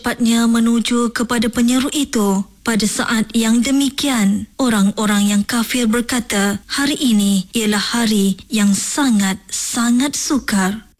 cepatnya menuju kepada penyeru itu. Pada saat yang demikian, orang-orang yang kafir berkata, hari ini ialah hari yang sangat-sangat sukar.